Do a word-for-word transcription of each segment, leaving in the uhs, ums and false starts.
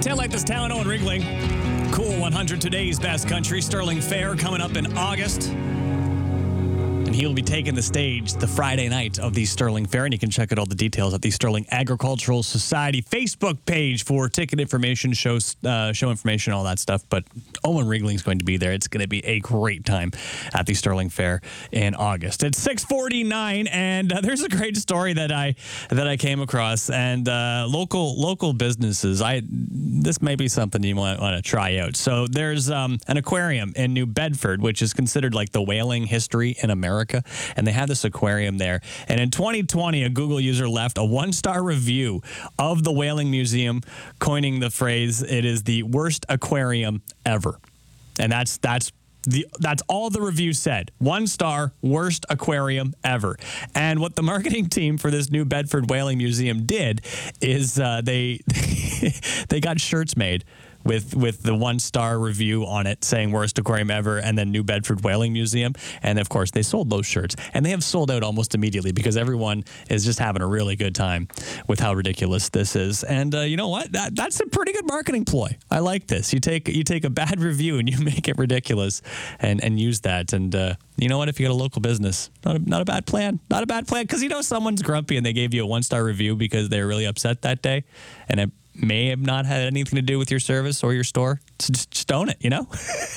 sound like this town, Owen Ringling. Cool one hundred, today's best country. Sterling Fair coming up in August. And he'll be taking the stage the Friday night of the Sterling Fair. And you can check out all the details at the Sterling Agricultural Society Facebook page for ticket information, show, uh, show information, all that stuff. But Owen Ringling's going to be there. It's going to be a great time at the Sterling Fair in August. It's six forty-nine, and uh, there's a great story that I that I came across. And uh, local local businesses, I this may be something you want, want to try out. So there's um, an aquarium in New Bedford, which is considered like the whaling history in America. And they have this aquarium there. And in twenty twenty, a Google user left a one-star review of the Whaling Museum, coining the phrase, "It is the worst aquarium ever." And that's that's the that's all the review said. One star, worst aquarium ever. And what the marketing team for this New Bedford Whaling Museum did is uh, they they got shirts made with with the one-star review on it saying worst aquarium ever, and then New Bedford Whaling Museum. And, of course, they sold those shirts. And they have sold out almost immediately because everyone is just having a really good time with how ridiculous this is. And uh, you know what? That That's a pretty good marketing ploy. I like this. You take you take a bad review and you make it ridiculous and, and use that. And uh, you know what? If you got a local business, not a, not a bad plan. Not a bad plan because, you know, someone's grumpy and they gave you a one-star review because they're really upset that day. And it may have not had anything to do with your service or your store. Just, just own it, you know?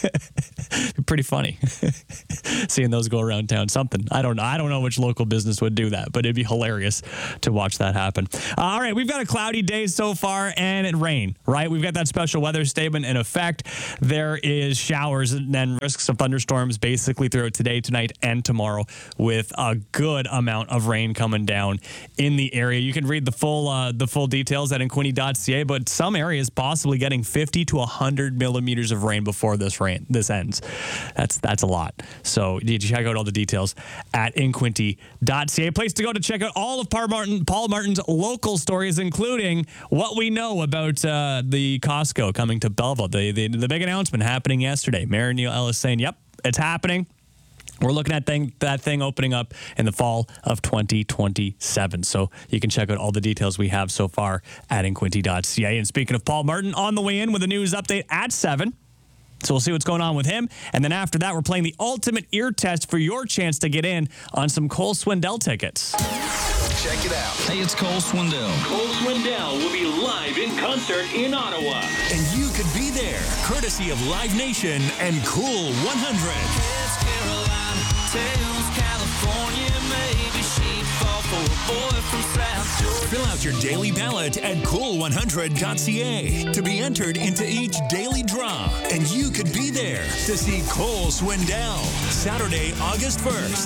Pretty funny. Seeing those go around town. Something. I don't know. I don't know which local business would do that, but it'd be hilarious to watch that happen. Uh, all right, we've got a cloudy day so far and it rain, right? We've got that special weather statement in effect. There is showers and then risks of thunderstorms basically throughout today, tonight, and tomorrow with a good amount of rain coming down in the area. You can read the full uh, the full details at inquinty dot c a, but some areas possibly getting fifty to one hundred millimeters of rain before this rain this ends. That's that's a lot. So you check out all the details at inquinty dot c a. Place to go to check out all of Paul, Martin, Paul Martin's local stories, including what we know about uh, the Costco coming to Belleville. The, the the big announcement happening yesterday. Mayor Neil Ellis saying, "Yep, it's happening. We're looking at thing, that thing opening up in the fall of twenty twenty-seven. So you can check out all the details we have so far at inquinty dot c a. And speaking of Paul Martin, on the way in with a news update at seven. So we'll see what's going on with him. And then after that, we're playing the ultimate ear test for your chance to get in on some Cole Swindell tickets. Check it out. Hey, it's Cole Swindell. Cole Swindell will be live in concert in Ottawa. And you could be there, courtesy of Live Nation and Cool one hundred. It's Carolina, tells California, maybe she'd fall for a boy from South Georgia. Fill out your daily ballot at cool one hundred dot c a to be entered into each daily draw. And you could be there to see Cole Swindell, Saturday, August first.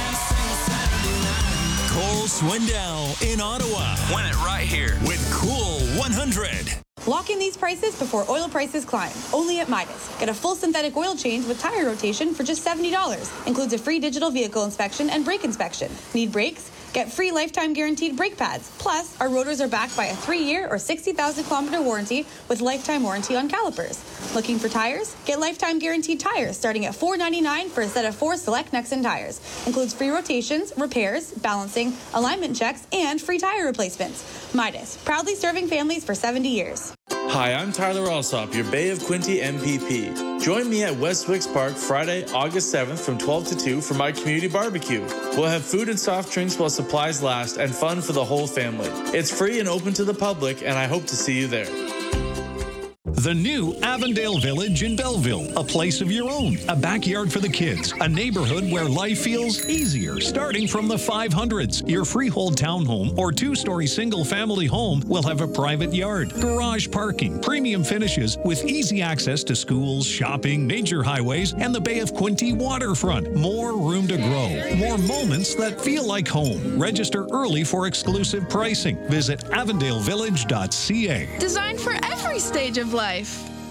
Cole Swindell in Ottawa. Win it right here with Cool one hundred. Lock in these prices before oil prices climb. Only at Midas. Get a full synthetic oil change with tire rotation for just seventy dollars. Includes a free digital vehicle inspection and brake inspection. Need brakes? Get free lifetime guaranteed brake pads. Plus, our rotors are backed by a three-year or sixty thousand kilometer warranty with lifetime warranty on calipers. Looking for tires? Get lifetime guaranteed tires starting at four ninety-nine for a set of four select Nexen tires. Includes free rotations, repairs, balancing, alignment checks, and free tire replacements. Midas, proudly serving families for seventy years. Hi, I'm Tyler Alsop, your Bay of Quinte M P P. Join me at West Wicks Park Friday, August seventh from twelve to two for my community barbecue. We'll have food and soft drinks while supplies last and fun for the whole family. It's free and open to the public, and I hope to see you there. The new Avondale Village in Belleville, a place of your own, a backyard for the kids, a neighborhood where life feels easier, starting from the five hundreds. Your freehold townhome or two-story single-family home will have a private yard, garage parking, premium finishes with easy access to schools, shopping, major highways, and the Bay of Quinte waterfront. More room to grow, more moments that feel like home. Register early for exclusive pricing. Visit avondale village dot c a. Designed for every stage of life.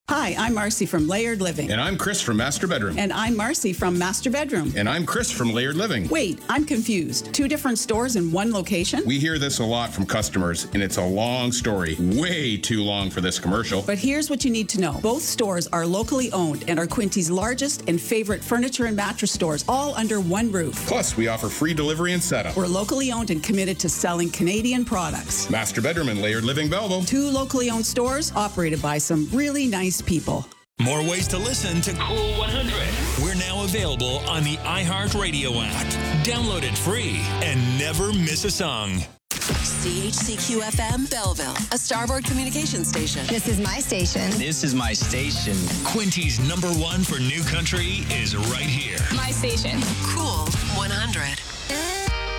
Hi, I'm Marcy from Layered Living. And I'm Chris from Master Bedroom. And I'm Marcy from Master Bedroom. And I'm Chris from Layered Living. Wait, I'm confused. Two different stores in one location? We hear this a lot from customers, and it's a long story. Way too long for this commercial. But here's what you need to know. Both stores are locally owned and are Quinty's largest and favorite furniture and mattress stores, all under one roof. Plus, we offer free delivery and setup. We're locally owned and committed to selling Canadian products. Master Bedroom and Layered Living Belleville. Two locally owned stores operated by some really nice people. More ways to listen to Cool one hundred. We're now available on the iHeartRadio app. Download it free and never miss a song. C H C Q F M Belleville, a Starboard Communications station. This is my station. This is my station. Quinty's number one for new country is right here. My station. Cool one hundred.